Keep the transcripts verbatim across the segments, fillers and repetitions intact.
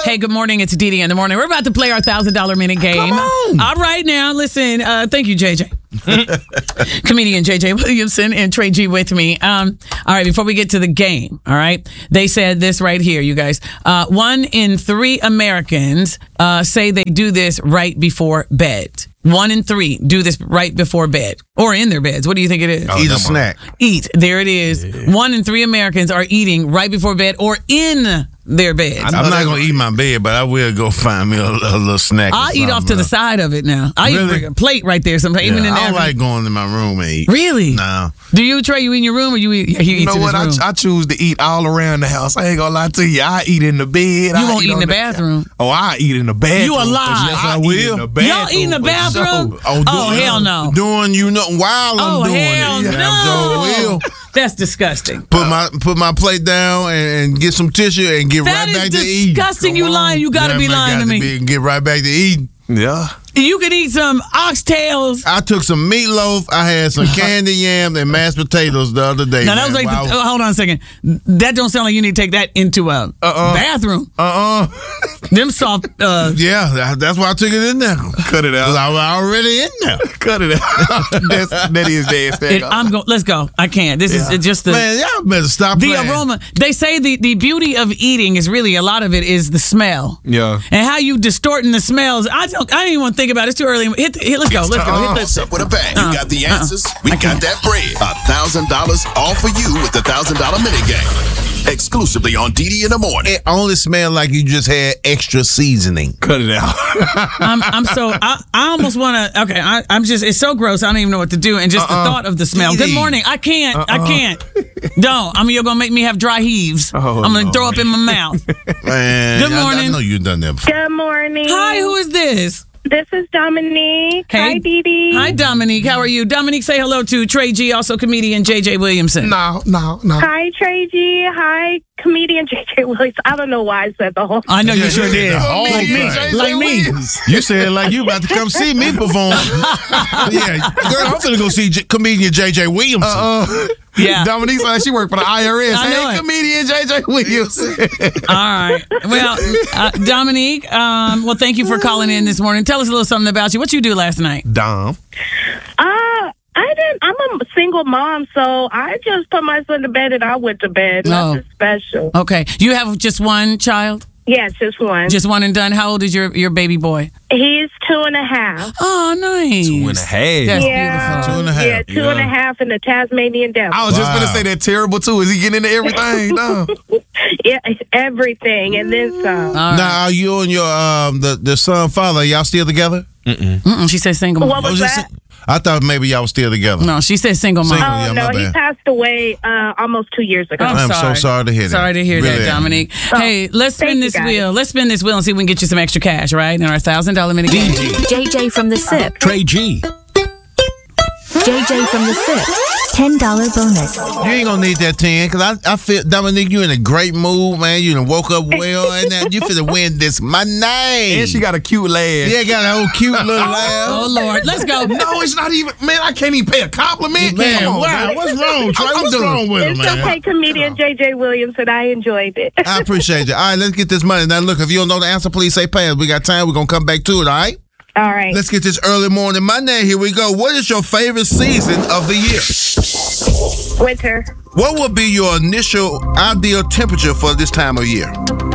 Hey, good morning. It's Dee Dee in the morning. We're about to play our one thousand dollars minute game. Come on. All right, now, listen. Uh, thank you, J J. Comedian J J Williamson and Trey G with me. Um, all right, before we get to the game, all right, they said this right here, you guys. Uh, one in three Americans uh, say they do this right before bed. One in three do this right before bed or in their beds. What do you think it is? Oh, Eat a snack. Eat. There it is. Yeah. One in three Americans are eating right before bed or in their beds. I'm not going to eat my bed, but I will go find me a, a little snack. I'll eat off to the side of it now. I Really? even bring a plate right there sometimes. Yeah, Even in I there. don't like going to my room and eat. Really? No. Do you, Trey, you eat in your room or you eat, he You eats know in what? his room? I, I choose to eat all around the house. I ain't gonna lie to you. I eat in the bed. You I won't eat in on the bathroom. Oh, I eat in the bathroom. You a lie. Yes, I I, will. Eat in the Y'all bathroom eat in the for bathroom? sure. Oh, doing- hell no. Doing you know while I'm Oh, doing hell it. no. Yeah, I sure will. That's disgusting. Put my put my plate down and, and get some tissue and get That right back is to eating. disgusting. You lying. You got to Yeah, be man, lying got to me. be- get right back to eating. Yeah. You could eat some oxtails. I took some meatloaf. I had some candy yams and mashed potatoes the other day. Now, that man. was like, Wow. the, oh, hold on a second. That don't sound like you need to take that into a Uh-uh. bathroom. Uh-uh. Them soft, uh, Yeah, that- that's why I took it in there. Cut it 'Cause out. I was already in there. Cut it out. That's, that is nasty. it, I'm going, let's go. I can't. This Yeah. is just the, Man, y'all better stop the playing. aroma. They say the, the beauty of eating is really, a lot of it is the smell. Yeah. And how you distorting the smells. I don't. I didn't even want to think about it. It's too early. Hit, the, hit let's go. Let's go. Hit What's the, up with a bang? Uh-uh. You got the answers. We I got can't. that bread. A thousand dollars all for you with the thousand dollar mini game. Exclusively on D D in the morning. It only smelled like you just had extra seasoning. Cut it out. I'm, I'm so. I, I almost want to. Okay. I, I'm just. It's so gross. I don't even know what to do. And just Uh-uh. the thought of the smell. Dee Dee. Good morning. I can't. I Uh-uh. can't. Don't. I mean, you're gonna make me have dry heaves. Oh, I'm gonna Lord. throw up in my mouth. Man, Good I- I, morning. know you've done that before. Good morning. Hi. Who is this? This is Dominique. Hey. Hi, Dee Dee. Hi, Dominique. How are you? Dominique, say hello to Trey G, also comedian J J Williamson. No, no, no. Hi, Trey G. Hi, comedian J J Williams. I don't know why I said the whole. I know you Yeah, sure you did. the whole Like me. thing. Like me. You said like you about to come see me perform. Yeah, girl, I'm finna go see J- comedian J J Williamson. Uh, Yeah. Dominique said she worked for the I R S. I know Hey, it. comedian J J Williams. All right. Well, uh, Dominique, um, well, thank you for calling in this morning. Tell us a little something about you. What you do last night? Dom. Uh, I didn't. I'm a single mom, so I just put my son to bed and I went to bed. Oh. Nothing special. Okay. You have just one child? Yes, just one. Just one and done. How old is your, your baby boy? He's two and a half. Oh, nice. Two and a half. That's yeah, beautiful. Two and a half. Yeah, two and a Yeah. half in the Tasmanian devil. I was just Wow. gonna say that terrible too. Is he getting into everything? No. Yeah, everything and then some. All right. Now, are you and your um the, the son father, y'all still together? Mm-mm, she said single mom. What was I was just that? saying- I thought maybe y'all was still together. No, she said single mom. Single. Oh yeah, no, my he bad. passed away uh, almost two years ago. I'm I'm sorry. so sorry to hear that. Sorry to hear Really that, am. Dominique. Oh, hey, let's spin thank you, this guys. wheel. Let's spin this wheel and see if we can get you some extra cash, right? In our one thousand dollars minute game. J J from the S I P. Trey G. J J from the S I P. ten dollars bonus. You ain't gonna need that ten, cause I, I feel Dominique, you in a great mood, man. You done woke up well, and now you finna win this money. And she got a cute laugh. yeah, got a whole cute little laugh. Oh, Lord. Let's go. No, it's not even. Man, I can't even pay a compliment. Man, Come on, wow, man. what's wrong, Trey? I'm What's doing- wrong with him, It's man? okay, comedian J J Williamson. I enjoyed it. I appreciate you. All right, let's get this money. Now, look, if you don't know the answer, please say pass. We got time. We're going to come back to it, all right? All right. Let's get this early morning Monday. Here we go. What is your favorite season of the year? Winter. What would be your initial ideal temperature for this time of year?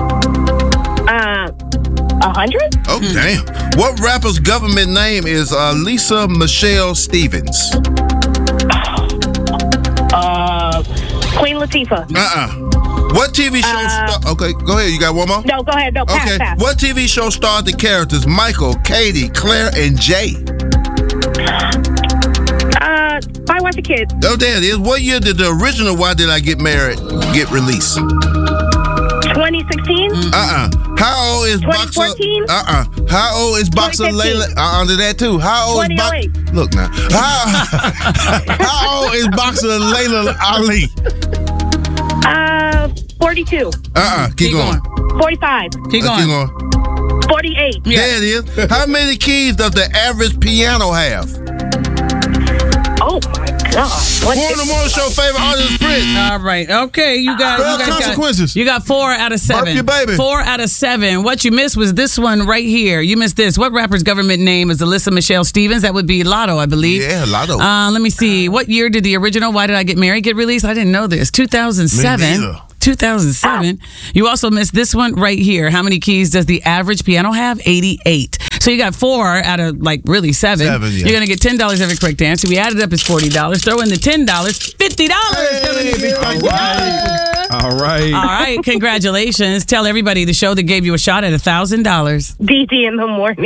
Uh, a hundred? Oh, damn. What rapper's government name is uh, Lisa Michelle Stevens? Uh, Queen Latifah. Uh-uh. What T V show Uh, star- Okay, go ahead. You got one more? No, go ahead. No, pass, Okay. pass. What T V show starred the characters Michael, Katie, Claire, and Jay? Uh, My Wife and Kids. Oh, there it is. What year did the original Why Did I Get Married get released? twenty sixteen. Uh-uh. How old is Boxer? twenty fourteen? Uh-uh. How old is Boxer twenty fifteen. Layla? Uh, under that too. How old is twenty oh eight. Boxer? Look now. How, how old is Boxer Layla Ali? Uh, forty-two. Uh-uh. Keep, Keep going. going. forty-five. Keep Uh, going. Keep going. forty-eight. Yeah. There it is. How many keys does the average piano have? Oh my God. What Warren the Morning Show favorite artist, Prince. All right. Okay, you got, Well, you guys got consequences. you got four out of seven. your baby. Four out of seven. What you missed was this one right here. You missed this. What rapper's government name is Alyssa Michelle Stevens? That would be Lotto, I believe. Yeah, Lotto. Uh, let me see. What year did the original Why Did I Get Married get released? I didn't know this. two thousand seven. Me neither. two thousand seven. You also missed this one right here. How many keys does the average piano have? eighty-eight. So you got four out of like really seven. Seven, yeah. You're going to get ten dollars every quick dance. So we added up is forty dollars. Throw in the ten dollars, fifty dollars. All right. All right. Congratulations. Tell everybody the show that gave you a shot at one thousand dollars. D D in the morning.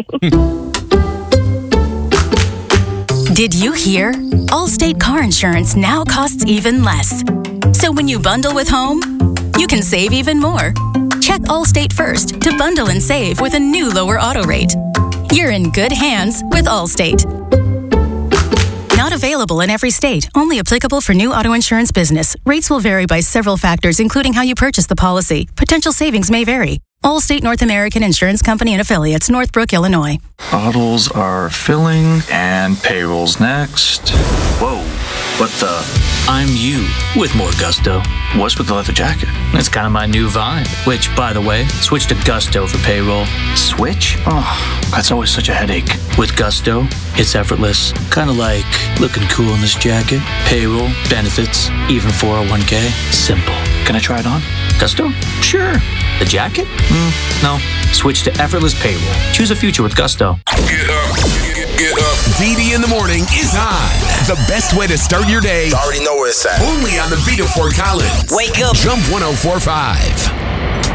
Did you hear? Allstate car insurance now costs even less. So when you bundle with home, you can save even more. Check Allstate first to bundle and save with a new lower auto rate. You're in good hands with Allstate. Not available in every state. Only applicable for new auto insurance business. Rates will vary by several factors, including how you purchase the policy. Potential savings may vary. Allstate North American Insurance Company and Affiliates, Northbrook, Illinois. Bottles are filling and payrolls next. Whoa, what the? I'm you with more gusto. What's with the leather jacket? It's kind of my new vibe. Which, by the way, switch to Gusto for payroll. Switch? Oh, that's always such a headache. With Gusto, it's effortless. Kind of like looking cool in this jacket. Payroll, benefits, even four oh one k. Simple. Can I try it on? Gusto? Sure. The jacket? Mm, no. Switch to effortless payroll. Choose a future with Gusto. Get up. Get, get up. D D in the morning is on. The best way to start your day. I already know where it's at. Only on the beat of Fort Collins. Wake up. Jump one oh four point five.